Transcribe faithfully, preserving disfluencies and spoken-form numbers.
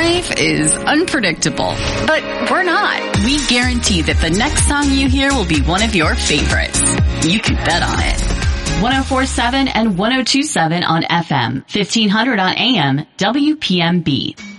Life is unpredictable, but we're not. We guarantee that the next song you hear will be one of your favorites. You can bet on it. one oh four point seven and one oh two point seven on F M, fifteen hundred on A M, W P M B.